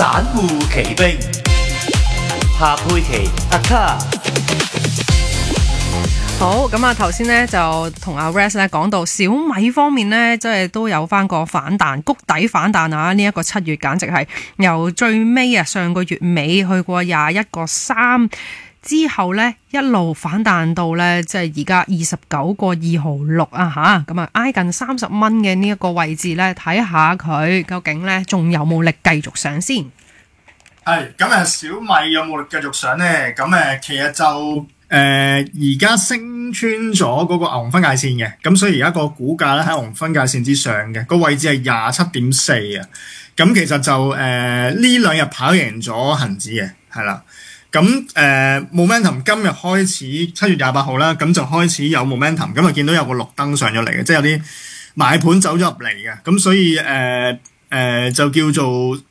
散戶奇兵，夏佩琪阿卡。 好咁啊！頭先咧就同阿 Rex 咧講到小米方面咧，即係都有翻個反彈，谷底反彈啊！呢一個7月簡直係由最尾啊上個月尾去過21.3之後咧，一路反彈到咧即係而家29.2毫6啊吓！咁啊挨近30蚊嘅呢一個位置咧，睇下佢究竟咧仲有冇力繼續上先。 係咁小米有冇力繼續上咧？咁其實就而家升穿咗嗰個牛熊分界線嘅，咁所以而家個股價咧喺牛熊分界線之上嘅，個位置係27.4啊。咁其實就呢兩日跑贏咗恒指嘅，係啦。咁momentum 今日開始7月28號啦，咁就開始有 momentum， 咁啊見到有個綠燈上咗嚟嘅，即係有啲買盤走咗入嚟嘅，咁所以就叫做